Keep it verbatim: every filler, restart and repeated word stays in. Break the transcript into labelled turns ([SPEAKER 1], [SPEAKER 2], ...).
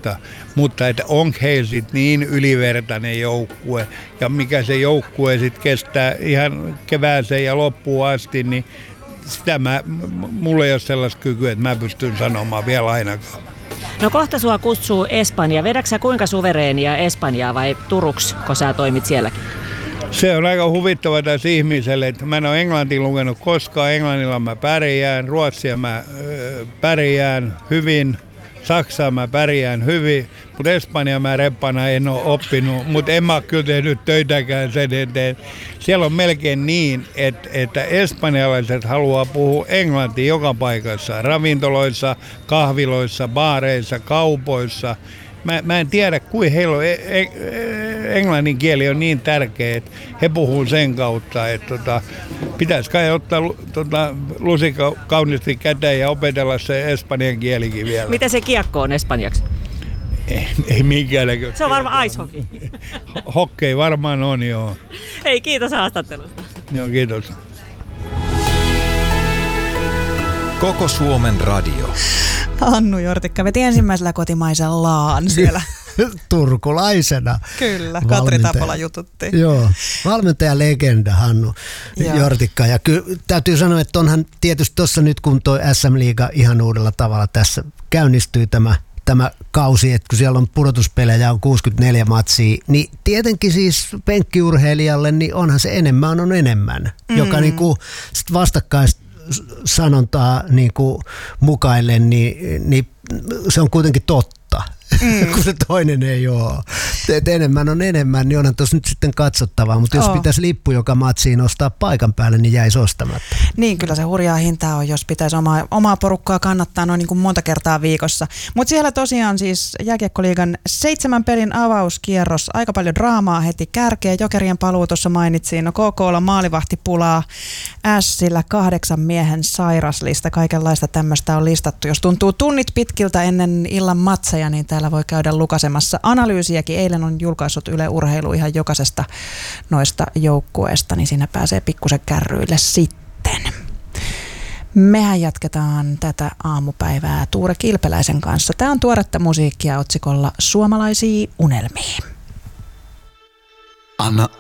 [SPEAKER 1] Espanjasta, mutta että onko heillä sitten niin ylivertainen joukkue ja mikä se joukkue sitten kestää ihan kevääseen ja loppuun asti, niin sitä mä, mulla ei ole sellaista kykyä, että mä pystyn sanomaan vielä ainakaan.
[SPEAKER 2] No kohta sua kutsuu Espanja. Vedätkö sä kuinka suvereenia Espanjaa vai Turuks, kun sä toimit sielläkin?
[SPEAKER 1] Se on aika huvittava tässä ihmiselle, että mä en ole englantia lukenut koskaan. Englannilla mä pärjään, ruotsia mä äh, pärjään hyvin, saksaa mä pärjään hyvin, mutta Espanja mä reppana en ole oppinut, mutta en mä ole kyllä tehnyt töitäkään sen eteen. Siellä on melkein niin, että, että espanjalaiset haluaa puhua englantia joka paikassa, ravintoloissa, kahviloissa, baareissa, kaupoissa. Mä, mä en tiedä, kuin heillä on, e, e, englannin kieli on niin tärkeä, että he puhuu sen kautta, että tota, pitäisi kai ottaa tota, lusikka kauniisti käteen ja opetella se espanjan kielikin vielä.
[SPEAKER 2] Mitä se kiekko on espanjaksi?
[SPEAKER 1] Ei, ei minkään näköistä.
[SPEAKER 2] Se on varmaan ice hockey.
[SPEAKER 1] Hokkei varmaan on, joo.
[SPEAKER 2] Hei, kiitos haastattelusta.
[SPEAKER 1] Joo, kiitos.
[SPEAKER 3] Koko Suomen radio.
[SPEAKER 4] Hannu Jortikka veti ensimmäisellä kotimaisellaan siellä.
[SPEAKER 5] Turkulaisena.
[SPEAKER 4] Kyllä, Katri Tapola jututti.
[SPEAKER 5] Joo, valmentaja legenda Hannu
[SPEAKER 4] Joo.
[SPEAKER 5] Jortikka. Ja kyllä täytyy sanoa, että onhan tietysti tuossa nyt, kun tuo S M-liiga ihan uudella tavalla tässä käynnistyy tämä, tämä kausi, että kun siellä on pudotuspelejä on kuusikymmentäneljä matsia, niin tietenkin siis penkkiurheilijalle, niin onhan se enemmän on enemmän, mm. joka niin kuin sit vastakkaista sanontaa niin kuin mukaillen, niin, niin se on kuitenkin totta, mm. kun se toinen ei ole. Et enemmän on enemmän, niin onhan tuossa nyt sitten katsottavaa, mutta jos oh. pitäisi lippu joka matsiin ostaa paikan päälle, niin jäisi ostamatta.
[SPEAKER 4] Niin, kyllä se hurjaa hintaa on, jos pitäisi omaa, omaa porukkaa kannattaa noin niin kuin monta kertaa viikossa. Mutta siellä tosiaan siis Jääkiekkoliigan seitsemän pelin avauskierros, aika paljon draamaa heti kärkeä. Jokerien paluu tuossa mainitsin, no K K:lla maalivahtipulaa, Ässillä kahdeksan miehen sairaslista, kaikenlaista tämmöistä on listattu. Jos tuntuu tunnit pitkiltä ennen illan matseja, niin täällä voi käydä lukasemassa analyysiäkin. Eilen on julkaissut Yle Urheilu ihan jokaisesta noista joukkueesta, niin siinä pääsee pikkusen kärryille sitten. Mehän jatketaan tätä aamupäivää Tuure Kilpeläisen kanssa. Tämä on tuoretta musiikkia otsikolla Suomalaisia unelmia.
[SPEAKER 6] Anna